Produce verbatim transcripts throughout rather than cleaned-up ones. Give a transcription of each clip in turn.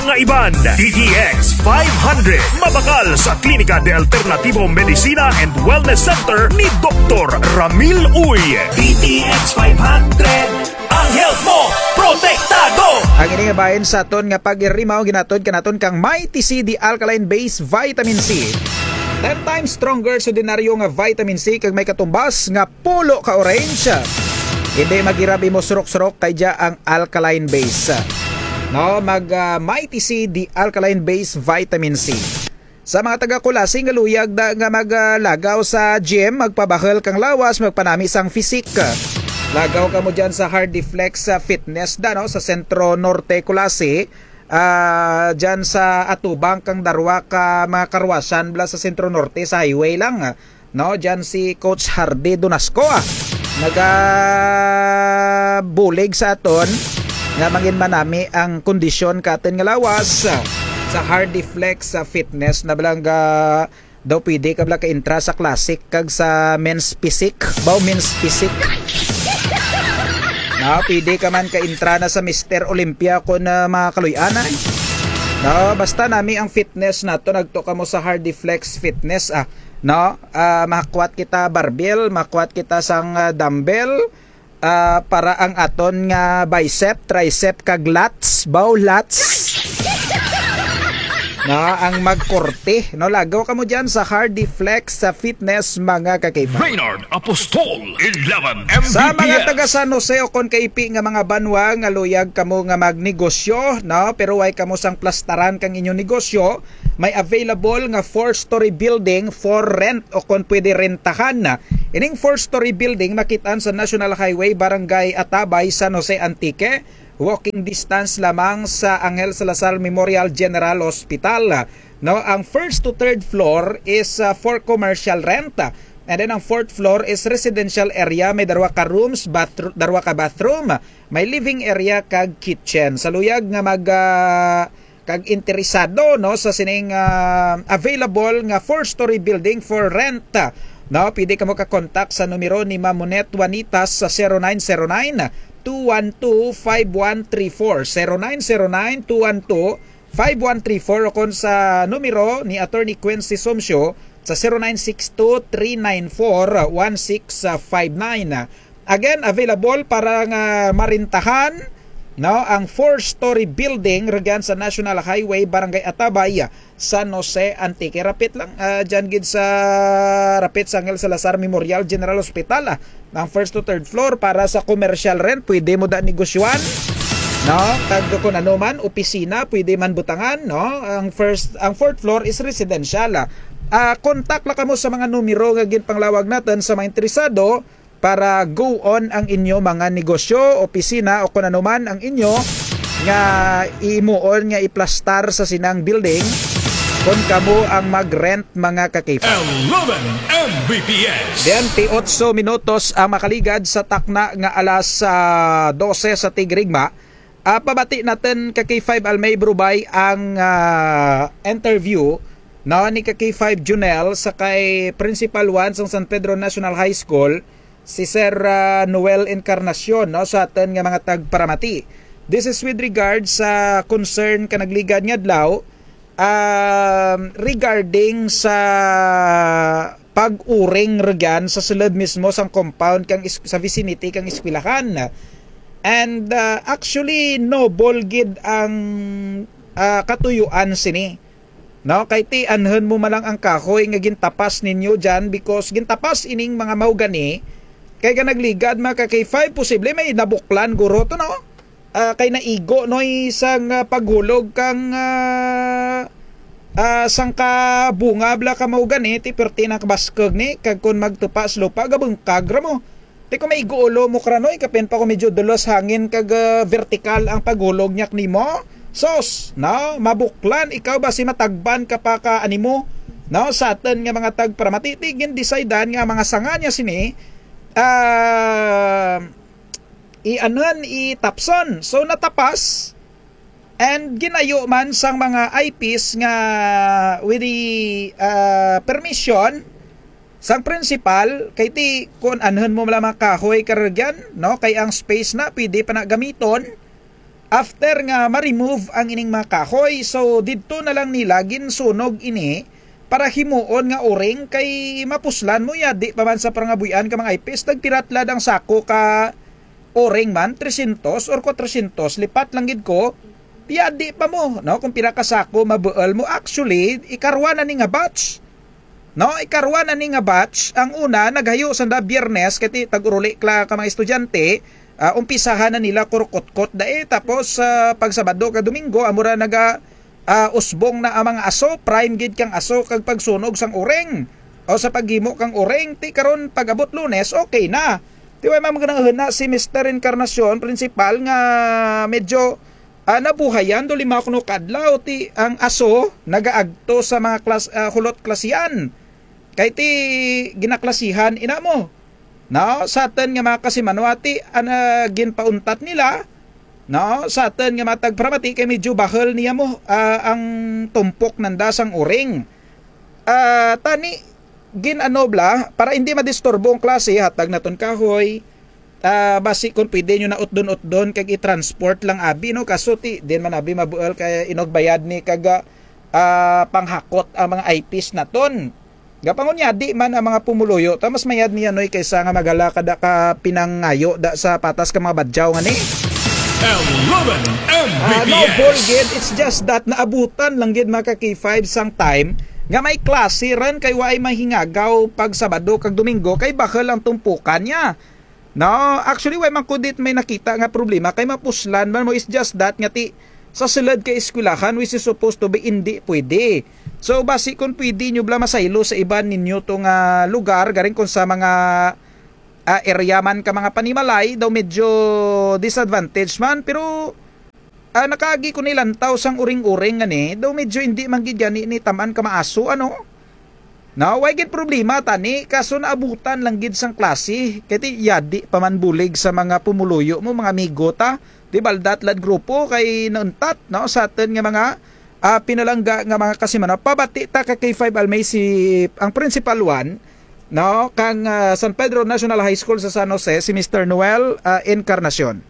Nga iban, D T X five hundred. Mabakal sa Klinika de Alternativo Medicina and Wellness Center ni Doktor Ramil Uy. D T X five hundred. Ang health mo, protektado! Ang ini nga bayan sa aton nga pag-irimaw ginatod kanaton kang Mighty C D Alkaline Base Vitamin C. ten times stronger sa ordinaryo nga vitamin C kag may katumbas nga pulo ka orange. Hindi magirabi mo surok-surok kay dia ang alkaline base. No, mag uh, Mighty C D Alkaline Base Vitamin C. Sa mga taga-kulasing nga luyag da nga maglagaw uh, sa gym, magpabakal kang lawas, magpanami sang fisik. Lagaw ka mo dyan sa Hardy Flex uh, Fitness da, no? Sa Sentro Norte, Kulasi. Uh, dyan sa Atubang kang darwa ka mga karwasan bla sa Sentro Norte sa highway lang. Uh, no? Dyan si Coach Hardy Donasco. Uh, Nagabulig sa aton nga mangin manami ang kondisyon katen nga lawas uh, sa Hardy Flex uh, Fitness na balangga daw pwede ka bala ka intra sa classic kag sa men's physique baw men's physique na pwede ka man ka intra na sa Mister Olympia ko na mga kaluyana no, basta nami ang fitness nato nagto ka mo sa Hardy Flex Fitness ah no, uh, makakuat kita barbell, makakuat kita sang uh, dumbbell uh, para ang aton nga bicep, tricep kag lats, bow lats na ang magkorte no, lagaw ka mo dyan sa Hardy Flex sa Fitness mga kakaiba. Reynard Apostol eleven M B P S. Sa mga taga San Jose o kon kaipi nga mga banwa nga luyag kamo nga magnegosyo no, pero way kamo sang plastaran kang inyong negosyo, may available nga four story building for rent o kon pwede rentahan na. Ining four story building makitaan sa National Highway Barangay Atabay, San Jose Antique. Walking distance lamang sa Angel Salazar Memorial General Hospital. No, ang first to third floor is uh, for commercial rent. And then ang fourth floor is residential area, may darwa ka rooms, bathroom, darwa ka bathroom, may living area kag kitchen. Sa luyag nga mag uh, kag interesado no sa sining uh, available nga four story building for rent. No, pwede ka mo ka-contact sa numero ni Mamonet Juanitas sa zero nine zero nine two one two five one three four zero nine zero nine two one two five one three four o kon sa numero ni Attorney Quincy Somsyo sa zero nine six two three nine four one six five nine. Again, available para nga marintahan no ang four story building regyan sa National Highway Barangay Atabay, San Jose Antique. Rapit lang uh, dyan gid sa rapit sa Angel Salazar Memorial General Hospital. Uh, ang first to third floor para sa commercial rent, pwede mo da negosyoan. No, tagdo ko na man opisina, pwede man butangan, no. Ang first ang fourth floor is residential. Ah, uh, contact la kamo sa mga numero nga gid panglawag natin sa mga interesado para go on ang inyo mga negosyo, opisina o kung ano man ang inyo nga imuon nga iplastar sa sinang building kung kamo ang mag-rent mga kakaipa. eleven M B P S. twenty-eight minutos ang makaligad sa takna nga alas uh, twelve sa Tigrigma. Uh, pabati natin ka K five Almay Brubay ang uh, interview no, ni ka K five Junel sa kay Principal one sa San Pedro National High School, si Sir uh, Noel Encarnacion no, sa atin nga mga tagparamati. This is with regard sa concern ka nagligad nga adlaw uh, regarding sa pag-uring regyan sa sulod mismo sang compound kang sa vicinity kang eskwelahan. And uh, actually noble gid ang uh, katuyuan sini. No, kay ti anhen mo malang ang kahoy nga gintapas ninyo diyan because gintapas ining mga maugani kay ka nagligad mga K five posible may nabuklan guro to no. Uh, kay naigo no isang uh, paghulog kang uh, uh, sangka bunga bla ka maugani ti perti na kabaskog ni kag kun magtupas lupa gabungkag ra mo. Ti ko may iguulo mo kranoy kapen pa ko medyo dulos hangin kag uh, vertical ang paghulog nyak nimo. Sos, no, mabuklan ikaw ba si matagban ka pa ka animo? No, sa atin nga mga tagparamati tigin decidean nga mga sanga niya sini uh, i-anuan i-tapson. So natapas and ginayo man sang mga I Ps nga with the uh, permission sang principal kay ti kun anhen mo mga kahoy karagyan no kay ang space na pwede pa na gamiton after nga ma-remove ang ining mga kahoy, so didto na lang nila ginsunog ini para himuon nga uring kay mapuslan mo ya, di pa man sa parangabuyan ka mga ipis, nagtiratla ang sako ka uring man, three hundred or four hundred, lipat lang gid ko, di pa mo, no? Kung pira ka sako, mabuol mo, actually, ikarwa na ni nga batch. No, ikarwa na ni nga batch. Ang una, naghayo sa da Biyernes, kati tag-uruli kla ka mga estudyante, uh, umpisahan na nila kurkot-kot dae, tapos uh, pag Sabado ka Domingo, amura naga uh, usbong na ang mga aso, prime gid kang aso kag pagsunog sang uring. O sa paghimo kang uring, ti karon pag-abot Lunes, okay na. Di ba mamaganahan na si Mister Encarnacion, principal, nga medyo uh, nabuhayan, do lima kuno kadlaw, ti ang aso, nagaagto sa mga klas, uh, hulot klasian. Kay ti ginaklasihan ina mo. No, sa atin nga mga kasimanwati, ana ginpauntat nila, no, sa atin nga matag pramati kay medyo bahal niya mo uh, ang tumpok ng dasang uring. Uh, tani ginanobla para hindi madisturbo ang klase, hatag naton kahoy. Uh, basi kung pwede nyo na utdon-utdon kag i-transport lang abi, no, kaso ti din man abi mabuel kay inogbayad ni kaga uh, panghakot ang mga I Ps naton. Gapangon niya, di man ang mga pumuluyo, ta mas mayad niya noy kaysa nga magala kada ka pinangayo da sa patas ka mga badyaw nga ni. eleven M B P S. Uh, no, Borgid, it's just that naabutan lang gid mga ka K five sang time nga may klase ran kay waay mahingagaw pag Sabado kag Domingo kay bakal ang tumpukan niya. No, actually way man kudit may nakita nga problema kay mapuslan man mo, is just that nga ti sa sulod kay eskwelahan which is supposed to be hindi pwede. So basi kung pwede nyo bla masaylo sa iban ninyo tong uh, lugar, garing kung sa mga uh, area man ka mga panimalay, daw medyo disadvantage man, pero uh, nakagi ko nilantaw sang uring-uring nga ni, daw medyo hindi manggigani ni taman ka maaso, ano? No, why gid problema tani, kaso naabutan lang gid sang klase, kaya yadi pamanbulig sa mga pumuluyo mo, mga amigo ta, di baldat lad grupo kay nauntat, no, sa atin nga mga Uh, pinalangga nga mga kasimano, pabati ta ka K five Almay si ang principal one, no, kang uh, San Pedro National High School sa San Jose, si Mister Noel uh, Encarnacion.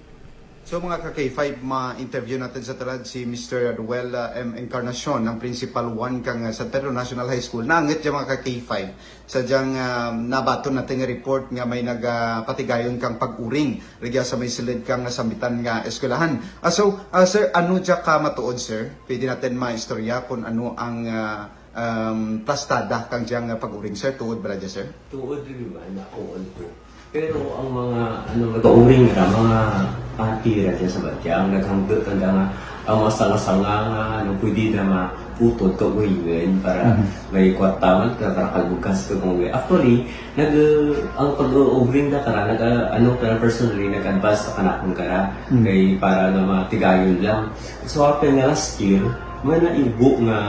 So mga ka K five, ma-interview natin sa talad si Mister Noel uh, M. Encarnacion, ang principal one kang uh, San Pedro National High School. Nangit yung mga ka K five, sadyang uh, nabaton natin nga report nga may nagpatigayon uh, kang pag-uring rigya sa may silid kang nasambitan nga eskwelahan. Uh, so, uh, sir, ano dya ka matuod, sir? Pwede natin ma-istorya kung ano ang uh, um, plastada kang diyang uh, pag-uring, sir? Tuod ba dya, sir? Tuod rin ba? Nakuon po. Pero ang mga ano nag-uring ka, mga patira dyan sa batyang, naghanggot ang nga ang mga sanga-sanga nga, ano, pwede na maputod ka uwingin para mm-hmm. may kwataman ka, para kalbukas ka kung actually, nag, ang pag-uring na ka na, nag, ano ka personally, nag-advance ka na kung ka na, mm-hmm. kay para na matigayon lang. So, after nga last year, may naibo nga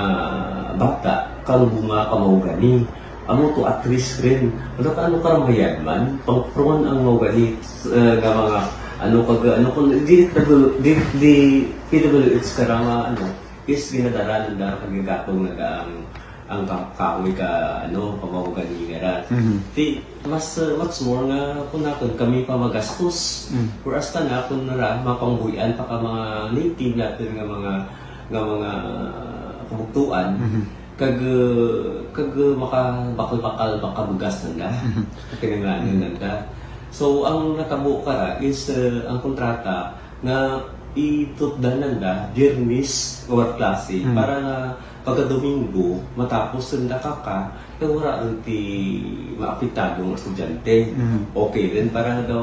bata, kang bunga kamawgani. Amo to at risk rin. Ano ka ano karamayan man, pang prone ang mga ganit uh, nga mga ano pag ano kung di di di P W H karama ano is ginadaranan na kagigatong naga ang ang kahoy ka ano pamawagani nga mm-hmm. Di mas uh, much more nga kung naton kami pa magastos mm-hmm. For asta na kung nara mapangbuyan pa ka mga native natin nga mga nga mga kabutuan mm-hmm. kag kag maka bakal-bakal makabugas nanda kinanglanan nanda. So ang natabo kara is uh, ang kontrata nga itutdan nanda dirmis or klase mm-hmm. para na pagka Domingo matapos nanda kaka wala ang ti maapitadong estudyante. Mm-hmm. Okay din para daw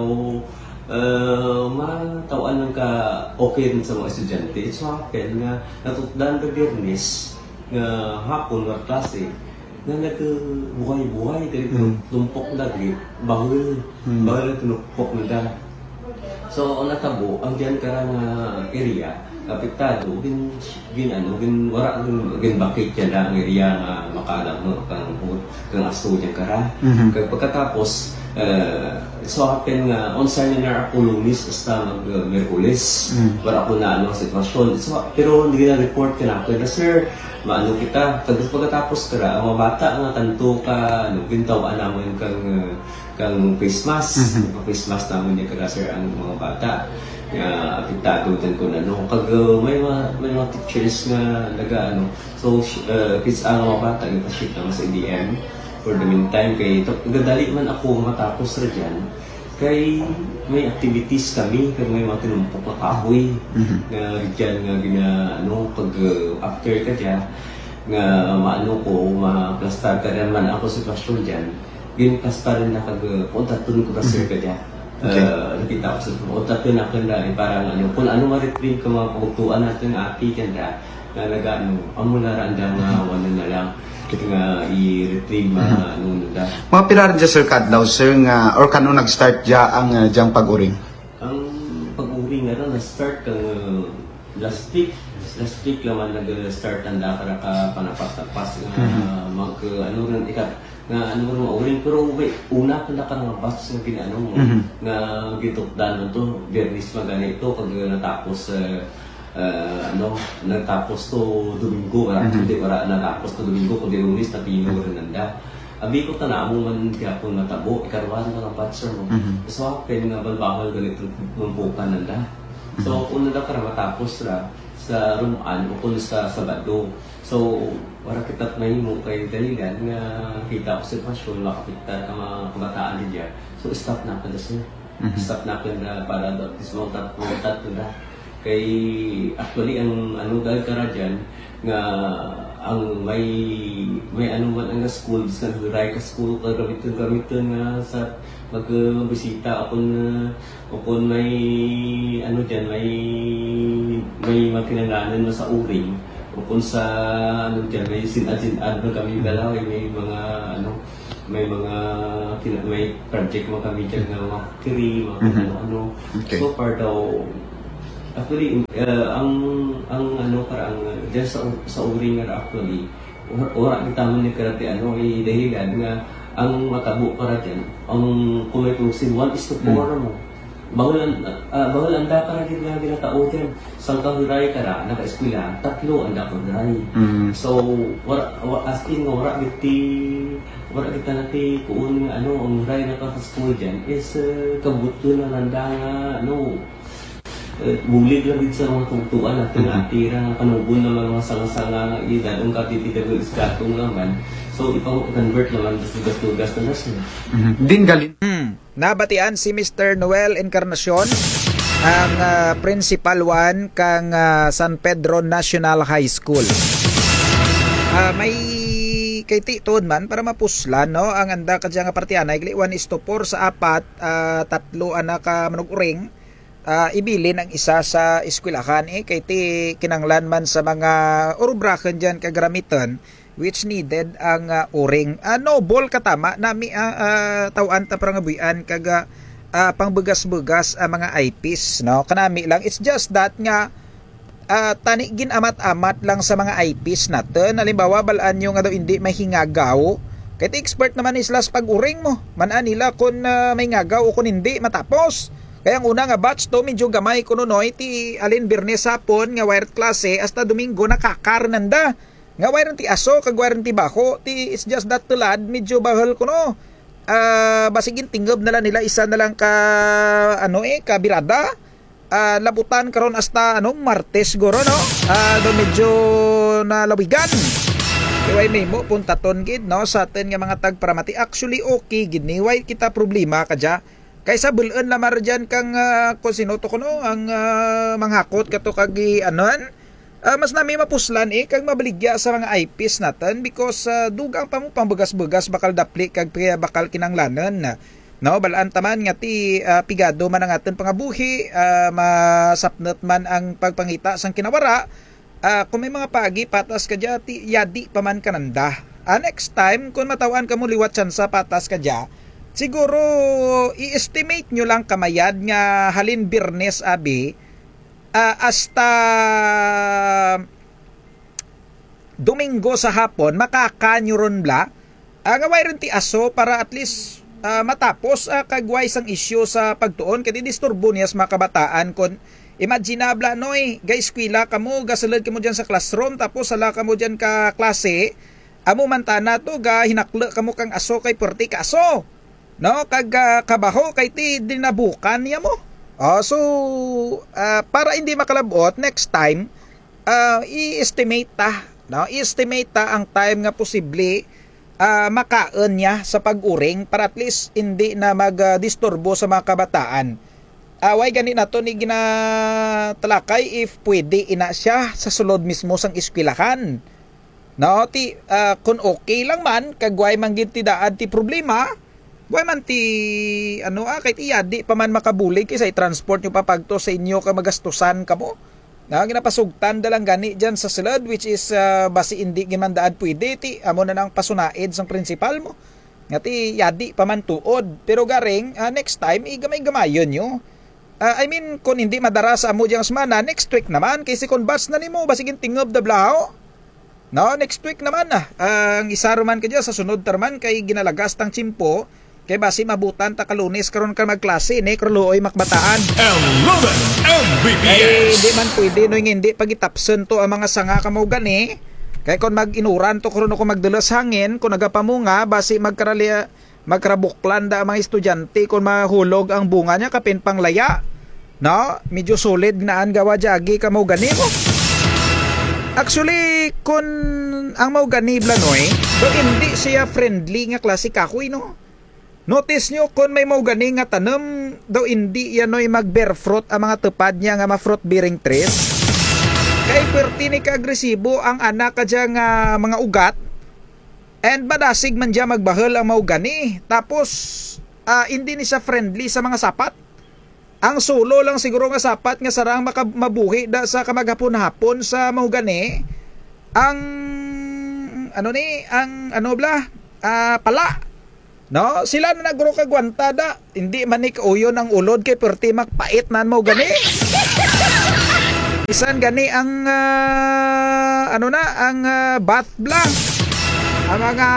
uh, matawan ng ka okay din sa mga estudyante. So happen nga natutdan na dirmis nga hapon nga klase nga nagbuhay-buhay kay mm. tumpok lagi bahul mm. bahul tumpok na. So ang natabo ang diyan karang uh, area apektado gin gin ano gin wala gin, gin bakit yan ang area nga makalang no kang kang asto diyan kara mm-hmm. kay pagkatapos uh, so happen nga on seminar ako lunis hasta mag uh, Merkulis mm. wala ko na ano sitwasyon so, pero hindi na report ka na sir maano kita tapos pagkatapos kara ang mga bata nga tanto ka ano gintawan namin kang uh, kang face mask mm-hmm. face mask namin niya kara sir ang mga bata nga apektado din ko na no kag uh, may mga may mga teachers nga naga ano so uh, kids ang mga bata nagpa-shift naman sa A D M for the meantime kay gadali man ako matapos ra dyan kay may activities kami kag may mga tinumpok na kahoy mm-hmm. nga dyan nga gina ano pag uh, after ka dyan nga maano ko ma-plastar ka rin man ako sa sitwasyon dyan yun plastar rin na kag uh, punta tun ko ka sir ka dyan. Okay. Uh, nakita ko sa pagpunta ko na kanda eh, parang ano, kung ano ma-retrieve ka mga pagtuan natin ng ati kanda na nag-ano, ang mula randang uh, wala na lang nga i-retrieve mga ano nila. Mga pilar dyan sir Kadlaw, sir, nga, or kano nag-start dyan ang uh, dyan pag-uring? Ang pag-uring nga na-start kang uh, last week. Last week naman nag-start ang dakara ka panapas-tapas nga uh, mag, uh, ano rin, ikat, nga ano mo mauling pero wait una pala ka nga batch nga ginano mo mm-hmm. nga gitukdan mo to Bernis magani ito pag natapos uh, uh, ano natapos to Domingo ara mm-hmm. hindi para natapos to Domingo kundi Lunes na Pino rin nanda abi ko tana mo man gyapon natabo ikarwan ka nga batch mo mm-hmm. so akin nga balbahal ganito mumpukan nanda so una da ka matapos ra sa rumaan o kung sa Sabado. So, wala kita't may mo kay dalilan nga kita ko sa sitwasyon, makapita ang mga kabataan din dyan. So, stop na ako na sir. Mm-hmm. Stop na ako na para dismount at montat na. Kay, actually, ang ano dahil ka na dyan, nga ang may may ano man ang school, sa nag-ray ka school, gamitin-gamitin nga sa magbisita ako na o kung may ano dyan, may may makinanganan mo sa uring o kung sa ano dyan, may sin-sin-ad mo kami galawin, may mga ano may mga may project mo kami dyan nga mga kiri, mga mm-hmm. ano-ano okay. So far daw actually uh, ang ang ano parang dyan sa sa uring nga actually ora kita man ni karate ano ay dahilan nga ang matabo para dyan ang kung may kung one is to four mo bahol uh, bahol anda ka rin nga ginatao dyan sang kahuray ka na naka-eskwela tatlo anda ka huray mm-hmm. So wala asking wala giti wala kita nati kung ano ang huray na ka sa school dyan is uh, kabuto na nanda nga ano uh, bulig lang din sa mga tungtuan natin mm-hmm. Atira nga kanugon naman mga sanga-sanga nga edad ang katitidagol iskatong naman so ipang-convert naman sa tugas-tugas na nasa mm-hmm. Din galin hmm. Nabatian si Mister Noel Encarnacion ang uh, principal one kang uh, San Pedro National High School. Uh, may kay titod man para mapuslan no ang anda kadya nga partiyanay one is to four sa apat uh, tatlo anak ka manuguring uh, ibilin ang isa sa eskwelahan eh kay ti kinanglan man sa mga urubrakan diyan kagramitan which needed ang uh, uring uh, noble katama nami uh, uh, tawaan ta prangabuyan kaga uh, pangbugas-bugas ang uh, mga eyepiece no kanami lang it's just that nga uh, tani gin amat-amat lang sa mga eyepiece natin halimbawa balaan nyo nga daw hindi may hingagaw kahit expert naman islas pag-uring mo manan nila kung uh, may ngagaw o kung hindi matapos kaya ang una nga batch to medyo gamay kununoy ti alin Birnes hapon nga wired klase hasta Domingo nakakarnanda nga wired ti aso kag wired ti bako ti it's just that tulad medyo bahal ko no uh, basigin tingob na lang nila isa na lang ka ano eh kabirada uh, labutan karon hasta ano Martes goro no uh, do medyo nalawigan kaya may mo puntaton gid no sa atin nga mga tagparamati actually okay gid ni why kita problema kadya kaysa bulan la marjan kang uh, kung sinoto ko no ang uh, manghakot kato kag anon uh, mas nami mapuslan eh kag mabaligya sa mga eyepiece natin because uh, dugang pa mo pambugas-bugas bakal dapli kag bakal kinanglanan no balaan taman nga ti uh, pigado man ang aton pangabuhi uh, masapnot man ang pagpangita sang kinawara uh, kung may mga pagi patas kadya ti yadi paman kananda uh, next time kung matawan ka mo liwat sa patas kadya siguro i-estimate nyo lang kamayad nga halin Birnes abi uh, hasta Domingo sa hapon makakanyo ron bla uh, nga rin ti aso para at least uh, matapos uh, kagway sang issue sa pagtuon kaya disturbo niya sa mga kabataan kung imaginabla noy guys kwila kamo gasalad kamo dyan sa classroom tapos sala kamo dyan ka klase amo mantana to ga hinaklo kamo kang aso kay perti ka aso no kag uh, kabaho kay ti dinabukan niya mo Oh, so uh, para hindi makalabot next time, uh, i-estimate ta, no? I-estimate ta ang time nga posible uh, makaon niya sa pag-uring para at least hindi na mag-disturbo sa mga kabataan. Away uh, gani nato ni ginatalakay if pwede ina siya sa sulod mismo sang eskwelahan. No, ti uh, kung okay lang man kagway man gid ti daan ti problema, way man ti ano ah kahit iyadi pa man makabulig kaysa i-transport nyo papagto sa inyo ka magastusan kamo. Na ginapasugtan dalang gani diyan sa sulod which is uh, basi hindi giman daan pwede ti amo na nang pasunaid sang principal mo. Nga ti yadi pa man tuod pero garing uh, next time igamay-gamayon nyo. Uh, I mean, kung hindi madara sa amo diyang semana, next week naman, kasi kung bats na nimo, basigin tingob da blaho. No, next week naman na. Uh, ang isa roman ka dyan, sa sunod tarman, kay ginalagas tang chimpo, kay basi mabutan ta kalunes, karon ka magklase, ne, karuloy makbataan. eleven M B P S! Kay di man pwede, no, hindi pagitapsen to ang mga sanga kamo gani. Kay kung mag-inuran to, karon ako magdulas hangin, kung nagapamunga, basi magkaralya, magkarabuklan da ang mga estudyante kung mahulog ang bunga niya kapin panglaya. No, medyo solid naan gawa jagi ka mo gani mo. Actually, kung ang mau gani blanoy, do hindi siya friendly nga klase kahoy no. Notice nyo kung may mau gani nga tanom, do hindi yanoy mag-bear fruit ang mga tupad niya nga ma-fruit bearing trees. Kay perti ni ka-agresibo ang anak ka dyan nga mga ugat. And badasig man dyan magbahal ang maugani. Tapos, uh, hindi ni siya friendly sa mga sapat. Ang solo lang siguro nga sapat nga sarang mabuhi da sa kamaghapon-hapon sa maugani. Ang, ano ni, ang, ano bla, uh, pala. No? Sila na nagro kagwantada. Hindi manik uyon ang ulod kay perti magpait na maugani. Isan gani ang, uh, ano na, ang uh, bath bla. Ang mga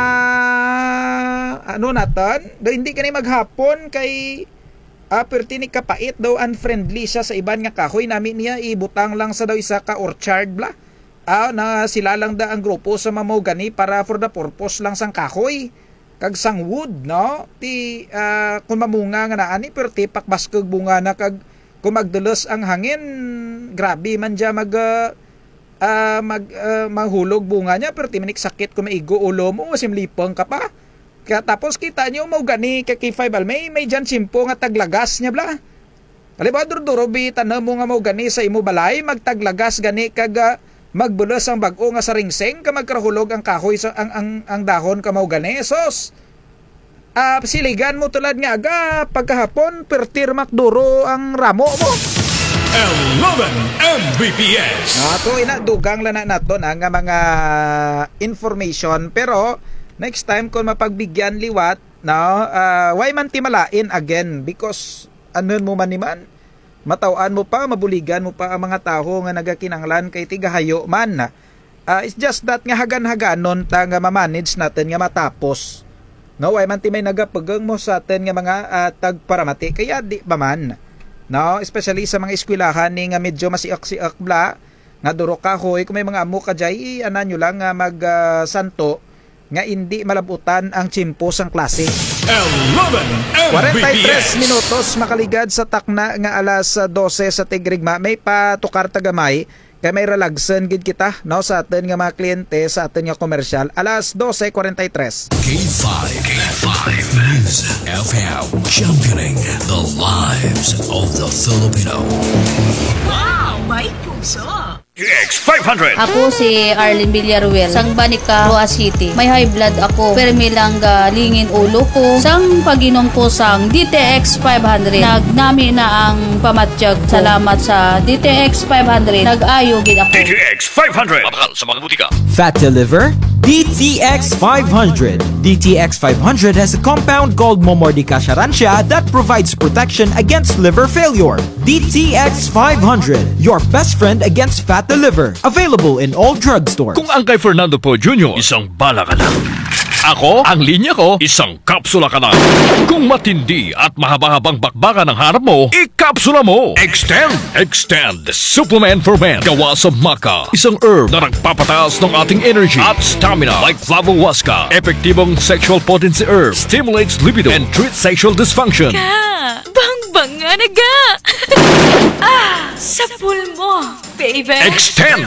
ano natin, do hindi kani maghapon kay uh, perti ni kapait daw unfriendly siya sa iban nga kahoy namin niya ibutang lang sa daw isa ka orchard bla. Ah, na sila lang da ang grupo sa mamaw gani para for the purpose lang sang kahoy kag sang wood no ti uh, kung mamunga nga naani perti pakbaskog bunga na kag kung magdulos ang hangin grabe man dya mag uh, Uh, mag uh, mahulog bunga niya pero timinik sakit kung maigo ulo mo masimlipong ka pa kaya tapos kita niyo mau gani kay K five may may dyan simpo nga taglagas niya bla aliba durduro bi tanam mo nga mau gani sa imo balay magtaglagas gani kag uh, magbulos ang bag-o nga sa ringseng ka magkarahulog ang kahoy sa ang ang, ang dahon ka mau gani sos uh, siligan mo tulad nga aga pagkahapon pertir makduro ang ramo mo eleven M B P S. Ato ina dugang lang na nato na nga mga information pero next time kung mapagbigyan liwat no uh, why man timalain again because anon mo man niman matawan mo pa mabuligan mo pa ang mga tao nga nagakinanglan kay tigahayo man uh, it's just that nga hagan-haganon ta nga ma-manage natin nga matapos no why man timay nagapagang mo sa atin nga mga uh, tagparamati kaya di ba man. No, especially sa mga eskwelahan ni nga medyo masiak-siak bla nga duro kahoy kung may mga amo ka jay ana nyo lang nga mag uh, santo nga hindi malabutan ang chimpo sang klase. eleven M B P S. forty-three minutos makaligad sa takna nga alas twelve sa Tigrigma may patukar tagamay kay may relagsan gid kita no sa atin nga mga kliyente sa atin nga komersyal alas twelve forty-three. K five, K five Music F M, championing the lives of the Filipino. Wow, may puso! X five hundred. Ako si Arlene Villaruel, sang Banica, Roa City. May high blood ako, pero may lang lingin ulo ko. Sang paginom ko sang D T X five hundred. Nagnami na ang pamatsyag. Salamat sa D T X five hundred. Nag-ayo gid ako. D T X five hundred. Mabakal sa mga butika. Fat to liver? D T X five hundred. D T X five hundred has a compound called Momordica Charancia that provides protection against liver failure. D T X five hundred, your best friend against fat to liver. Available in all drugstores. Kung ang kay Fernando po Junior, isang bala ka lang. Ako, ang linya ko, isang kapsula ka lang. Kung matindi at mahaba-habang bakbaka ng harap mo, ikapsula mo. Extend, Extend, supplement for men. Gawa sa maca, isang herb na nagpapataas ng ating energy at stamina like Flavohuasca. Epektibong sexual potency herb, stimulates libido and treats sexual dysfunction. Ka! Bang Banganaga! Ah! Sa pool mo, baby! Extend,